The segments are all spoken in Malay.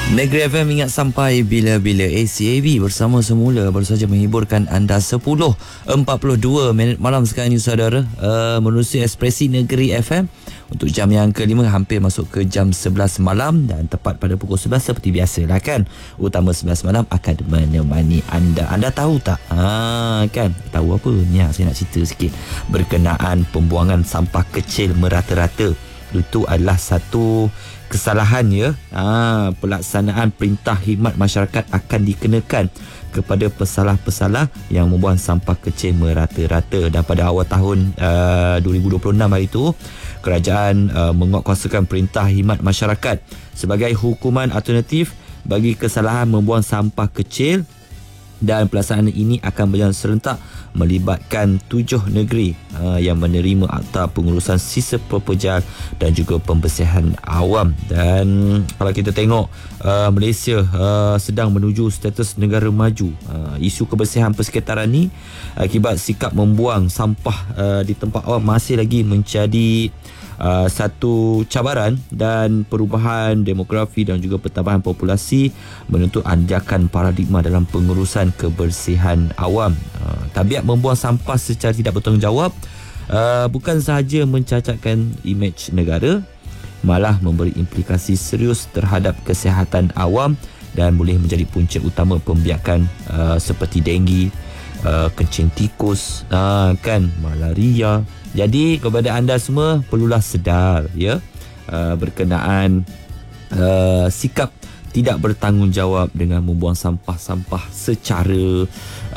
Negeri FM ingat sampai bila-bila. ACAB bersama semula baru saja menghiburkan anda 10.42 minit malam sekarang ni saudara, menerusi Ekspresi Negeri FM untuk jam yang kelima, hampir masuk ke jam 11 malam dan tepat pada pukul 11 seperti biasa lah kan. Utama 11 malam akan menemani anda. Anda tahu tak? Kan? Tahu apa? Ni saya nak cerita sikit berkenaan pembuangan sampah kecil merata-rata. Itu adalah satu kesalahan ya. Pelaksanaan perintah khidmat masyarakat akan dikenakan kepada pesalah-pesalah yang membuang sampah kecil merata-rata. Dan pada awal tahun 2026 hari itu, kerajaan menguatkuasakan perintah khidmat masyarakat sebagai hukuman alternatif bagi kesalahan membuang sampah kecil, dan pelaksanaan ini akan berjalan serentak melibatkan 7 negeri yang menerima akta pengurusan sisa proposal dan juga pembersihan awam. Dan kalau kita tengok Malaysia sedang menuju status negara maju. Isu kebersihan persekitaran ni akibat sikap membuang sampah di tempat awam masih lagi menjadi satu cabaran, dan perubahan demografi dan juga pertambahan populasi menuntut anjakan paradigma dalam pengurusan kebersihan awam. Tabiat membuang sampah secara tidak bertanggungjawab bukan sahaja mencacatkan imej negara, malah memberi implikasi serius terhadap kesihatan awam dan boleh menjadi punca utama pembiakan seperti denggi, kencing tikus, kan, malaria. Jadi kepada anda semua perlulah sedar ya, berkenaan sikap tidak bertanggungjawab dengan membuang sampah-sampah secara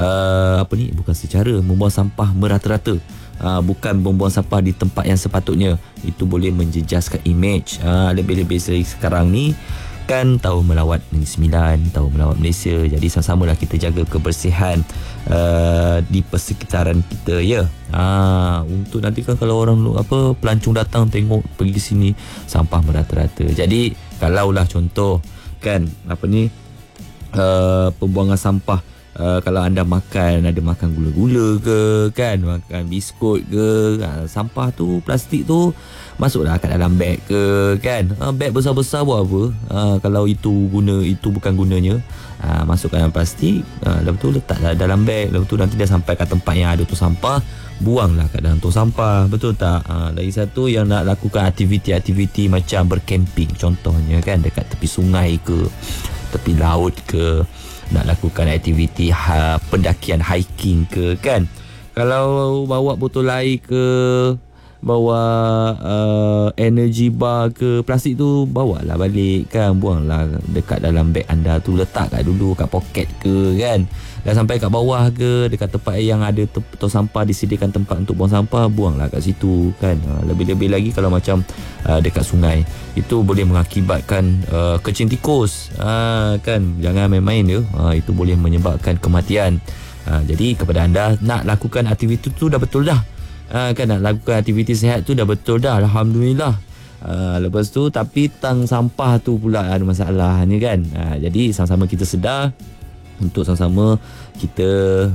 membuang sampah merata-rata. Bukan membuang sampah di tempat yang sepatutnya. Itu boleh menjejaskan imej. Lebih-lebih sekarang ni kan tahu melawat Negeri Sembilan, tahu melawat Malaysia. Jadi sama-samalah kita jaga kebersihan di persekitaran kita ya. Untuk nanti kan kalau orang pelancong datang tengok pergi sini sampah merata-rata. Jadi kalaulah contoh kan pembuangan sampah, kalau anda ada makan gula-gula ke kan, makan biskut ke, sampah tu, plastik tu masuklah kat dalam beg ke kan. Beg besar-besar buat apa? Kalau itu bukan gunanya, masukkan dalam plastik, lepas tu letaklah dalam beg, lepas tu nanti dah sampai kat tempat yang ada tu sampah, buanglah kat dalam tu sampah, betul tak? Lagi satu, yang nak lakukan aktiviti-aktiviti macam berkemping contohnya kan, dekat tepi sungai ke, tepi laut ke, nak lakukan aktiviti pendakian hiking ke kan. Kalau bawa botol air ke, bawa energy bar ke, plastik tu bawalah balik kan, buanglah dekat dalam beg anda tu, letak kat dulu kat poket ke kan. Dah sampai kat bawah ke, dekat tempat yang ada tong sampah, disediakan tempat untuk buang sampah, buanglah kat situ kan. Lebih-lebih lagi kalau macam dekat sungai, itu boleh mengakibatkan kencing tikus kan. Jangan main-main ya, itu boleh menyebabkan kematian. Jadi kepada anda, nak lakukan aktiviti tu dah betul dah, kan, nak lakukan aktiviti sihat tu dah betul dah, Alhamdulillah. Lepas tu tapi tang sampah tu pula ada masalah ni kan. Jadi sama-sama kita sedar untuk sama-sama kita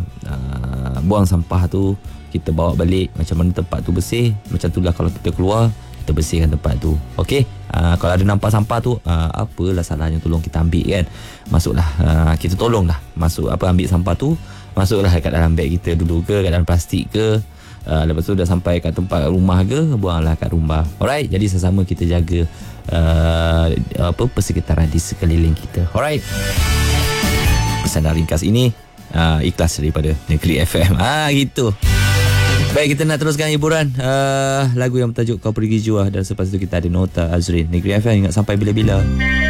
buang sampah tu, kita bawa balik. Macam mana tempat tu bersih, macam itulah kalau kita keluar, kita bersihkan tempat tu. Okey, kalau ada nampak sampah tu, apalah salahnya, tolong kita ambil kan. Masuklah, kita tolonglah ambil sampah tu, masuklah kat dalam beg kita dulu ke, kat dalam plastik ke. Lepas tu dah sampai kat tempat rumah ke, buanglah kat rumah. Alright, jadi sama-sama kita jaga persekitaran di sekeliling kita. Alright, pesanan ringkas ini ikhlas daripada Negeri FM. Gitu. Baik, kita nak teruskan hiburan lagu yang bertajuk Kau Pergi Jua, dan selepas itu kita ada Nota Azrin. Negeri FM ingat sampai bila-bila.